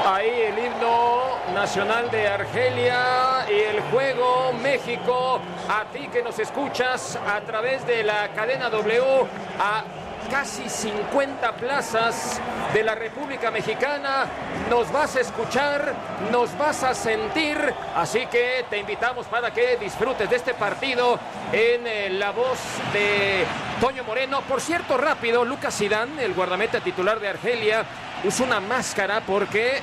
Ahí el himno nacional de Argelia y el juego México. A ti que nos escuchas a través de la cadena W, a casi 50 plazas de la República Mexicana, nos vas a escuchar, nos vas a sentir, así que te invitamos para que disfrutes de este partido en la voz de Toño Moreno. Por cierto, rápido, Lucas Zidane, el guardameta titular de Argelia, usó una máscara porque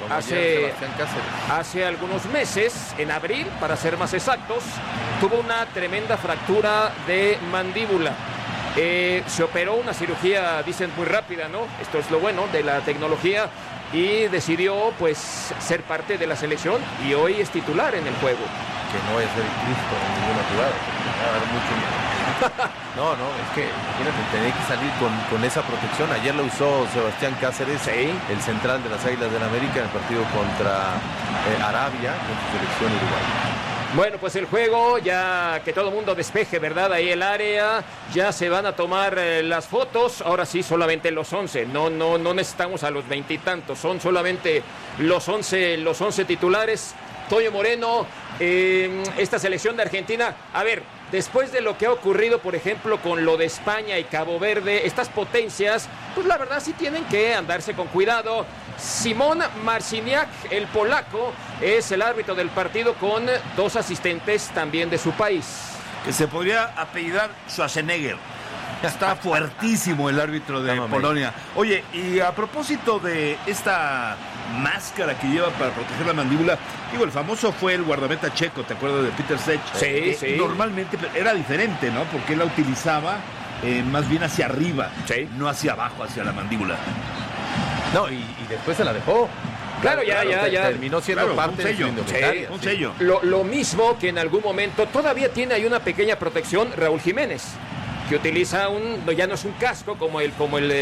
hace algunos meses, en abril, para ser más exactos, tuvo una tremenda fractura de mandíbula. Se operó, una cirugía, dicen, muy rápida, ¿no? Esto es lo bueno de la tecnología, y decidió, pues, ser parte de la selección, y hoy es titular en el juego. Que no es el Cristo en ninguna jugada, va a dar mucho miedo. No, es que imagínate, tener que salir con esa protección. Ayer lo usó Sebastián Cáceres, sí, el central de las Águilas del América, en el partido contra Arabia, con su selección uruguaya. Bueno, pues el juego, ya que todo el mundo despeje, ¿verdad? Ahí el área, ya se van a tomar las fotos. Ahora sí, solamente los 11. No necesitamos a los 20 y tantos. Son solamente los 11 titulares. Toño Moreno, esta selección de Argentina, a ver, después de lo que ha ocurrido, por ejemplo, con lo de España y Cabo Verde, estas potencias, pues la verdad sí tienen que andarse con cuidado. Simón Marciniak, el polaco, es el árbitro del partido, con 2 asistentes también de su país. Que se podría apellidar Schwarzenegger. Está fuertísimo el árbitro de Polonia. Oye, y a propósito de esta máscara que lleva para proteger la mandíbula, digo, el famoso fue el guardameta checo, ¿te acuerdas de Peter Sech? Sí. Normalmente era diferente, ¿no? Porque él la utilizaba más bien hacia arriba, sí, no hacia abajo, hacia la mandíbula. No, y después se la dejó. Claro, ya. Terminó siendo parte de su indumentaria. Un sello. Lo mismo que en algún momento todavía tiene ahí una pequeña protección Raúl Jiménez, que utiliza ya no es un casco como el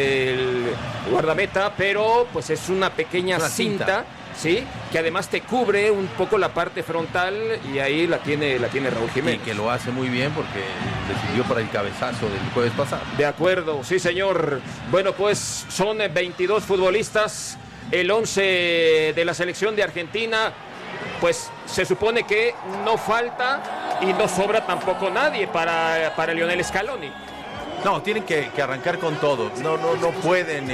guardameta, pero pues es una pequeña cinta, ¿sí? Que además te cubre un poco la parte frontal, y ahí la tiene Raúl Jiménez. Y que lo hace muy bien porque le sirvió para el cabezazo del jueves pasado. De acuerdo, sí señor. Bueno, pues son 22 futbolistas, el 11 de la selección de Argentina. Pues se supone que no falta y no sobra tampoco nadie para Lionel Scaloni. No, tienen que arrancar con todo. No pueden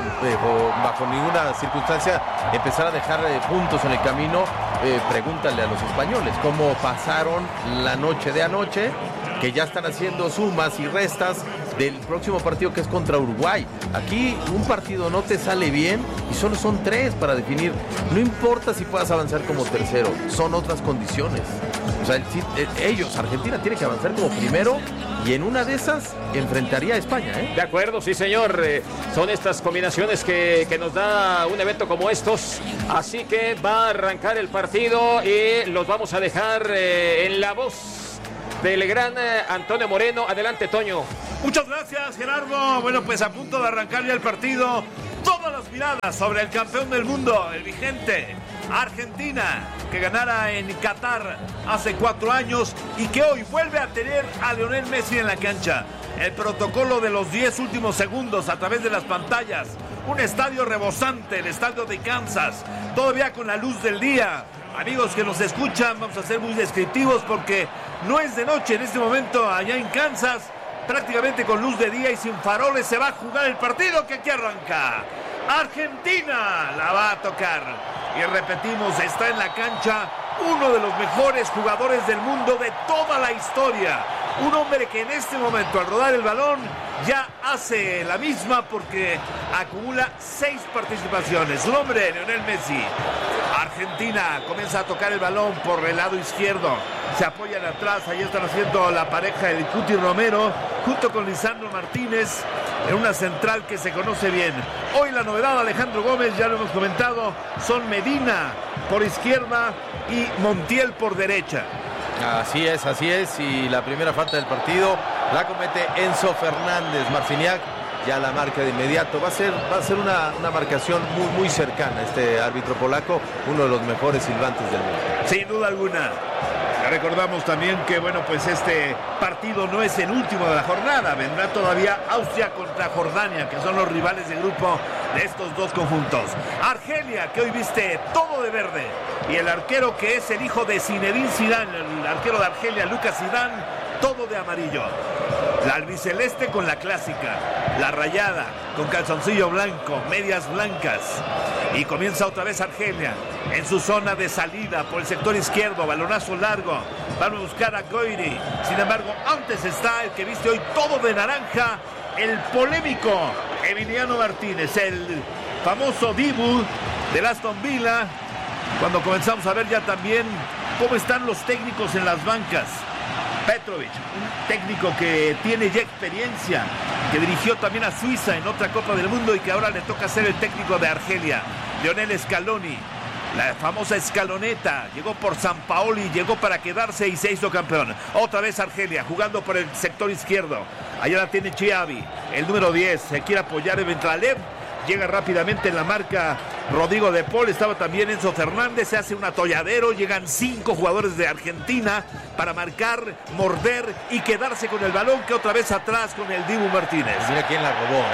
bajo ninguna circunstancia empezar a dejar puntos en el camino. Pregúntale a los españoles cómo pasaron la noche de anoche, que ya están haciendo sumas y restas del próximo partido, que es contra Uruguay. Aquí un partido no te sale bien y solo son 3 para definir. No importa si puedas avanzar como tercero, son otras condiciones. O sea, Argentina tiene que avanzar como primero, y en una de esas enfrentaría a España, ¿eh? De acuerdo, sí señor. Son estas combinaciones que nos da un evento como estos. Así que va a arrancar el partido y los vamos a dejar en la voz del gran Antonio Moreno. Adelante, Toño. Muchas gracias, Gerardo. Bueno, pues a punto de arrancar ya el partido. Todas las miradas sobre el campeón del mundo, el vigente Argentina, que ganara en Qatar hace 4 años y que hoy vuelve a tener a Lionel Messi en la cancha. El protocolo de los 10 últimos segundos a través de las pantallas. Un estadio rebosante, el estadio de Kansas, todavía con la luz del día. Amigos que nos escuchan, vamos a ser muy descriptivos porque no es de noche en este momento allá en Kansas. Prácticamente con luz de día y sin faroles se va a jugar el partido, que aquí arranca. Argentina la va a tocar. Y repetimos, está en la cancha uno de los mejores jugadores del mundo de toda la historia. Un hombre que en este momento, al rodar el balón, ya hace la misma porque acumula 6 participaciones. Su nombre, Lionel Messi. Argentina comienza a tocar el balón por el lado izquierdo. Se apoyan atrás, ahí están haciendo la pareja el Cuti Romero junto con Lisandro Martínez en una central que se conoce bien. Hoy la novedad, Alejandro Gómez, ya lo hemos comentado, son Medina por izquierda y Montiel por derecha. Así es, y la primera falta del partido la comete Enzo Fernández. Marciniak ya la marca de inmediato. Va a ser una marcación muy cercana. Este árbitro polaco, uno de los mejores silbantes del mundo. Sin duda alguna. Recordamos también que, bueno, pues este partido no es el último de la jornada. Vendrá todavía Austria contra Jordania, que son los rivales de grupo de estos dos conjuntos. Argelia, que hoy viste todo de verde, y el arquero que es el hijo de Zinedine Zidane, el arquero de Argelia, Lucas Zidane, todo de amarillo. La albiceleste con la clásica, la rayada con calzoncillo blanco, medias blancas. Y comienza otra vez Argelia en su zona de salida por el sector izquierdo, balonazo largo, van a buscar a Goiri. Sin embargo, antes está el que viste hoy todo de naranja, el polémico Emiliano Martínez, el famoso Dibu del Aston Villa. Cuando comenzamos a ver ya también cómo están los técnicos en las bancas. Petrovic, un técnico que tiene ya experiencia, que dirigió también a Suiza en otra Copa del Mundo y que ahora le toca ser el técnico de Argelia. Lionel Scaloni, la famosa escaloneta, llegó por Sampaoli, llegó para quedarse y se hizo campeón. Otra vez Argelia, jugando por el sector izquierdo. Allá la tiene Chiavi, el número 10, se quiere apoyar en Ventralev. Llega rápidamente en la marca Rodrigo de Paul, estaba también Enzo Fernández, se hace un atolladero, llegan 5 jugadores de Argentina para marcar, morder y quedarse con el balón, que otra vez atrás con el Dibu Martínez. Mira quién la robó,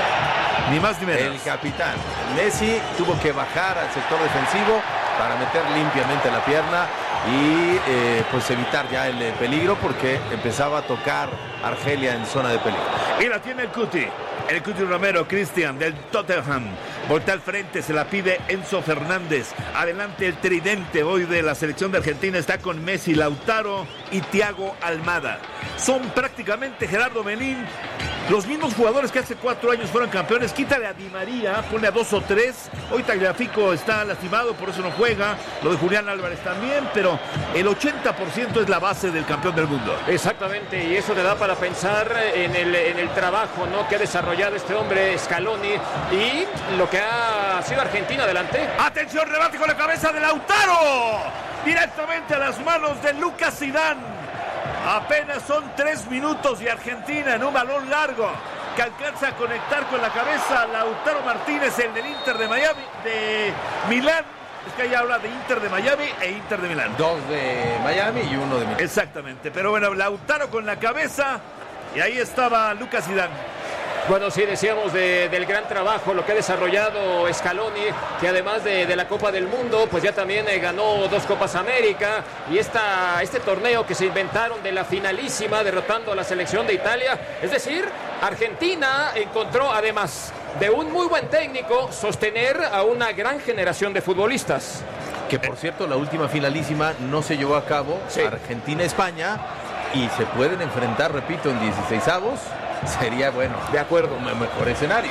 Ni más ni menos. El capitán. Messi tuvo que bajar al sector defensivo para meter limpiamente la pierna y pues evitar ya el peligro, porque empezaba a tocar Argelia en zona de peligro. Y la tiene el Cuti Romero, Cristian del Tottenham. Voltea al frente, se la pide Enzo Fernández. Adelante el tridente hoy de la selección de Argentina está con Messi, Lautaro y Thiago Almada. Son prácticamente, Gerardo Melín, los mismos jugadores que hace 4 años fueron campeones. Quítale a Di María, pone a 2 o 3. Hoy Tagliafico está lastimado, por eso no juega. Lo de Julián Álvarez también, pero el 80% es la base del campeón del mundo. Exactamente, y eso le da para pensar en el trabajo, ¿no?, que ha desarrollado este hombre Scaloni y lo que ha sido Argentina adelante. Atención, rebate con la cabeza de Lautaro, directamente a las manos de Lucas Zidane. Apenas son 3 minutos y Argentina en un balón largo que alcanza a conectar con la cabeza Lautaro Martínez, el del Inter de Miami, de Milán. Es que ahí habla de Inter de Miami e Inter de Milán. 2 de Miami y 1 de Milán. Exactamente, pero bueno, Lautaro con la cabeza y ahí estaba Lucas Zidane. Bueno, sí, decíamos del gran trabajo, lo que ha desarrollado Scaloni, que además de la Copa del Mundo, pues ya también ganó 2 Copas América, y este torneo que se inventaron de la finalísima, derrotando a la selección de Italia. Es decir, Argentina encontró, además de un muy buen técnico, sostener a una gran generación de futbolistas. Que por cierto, la última finalísima no se llevó a cabo, sí. Argentina-España, y se pueden enfrentar, repito, en 16avos. Sería, bueno, de acuerdo, mejor escenario.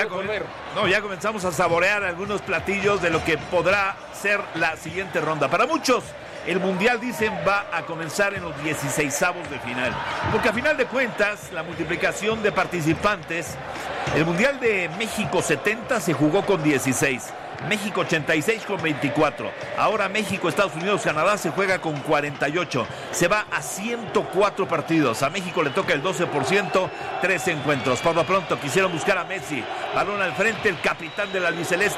Ya comenzamos a saborear algunos platillos de lo que podrá ser la siguiente ronda. Para muchos, el Mundial, dicen, va a comenzar en los 16avos de final. Porque a final de cuentas, la multiplicación de participantes, el Mundial de México 70 se jugó con 16. México 86 con 24. Ahora México, Estados Unidos, Canadá se juega con 48. Se va a 104 partidos. A México le toca el 12%, 3 encuentros. Por lo pronto quisieron buscar a Messi. Balón al frente, el capitán del albiceleste.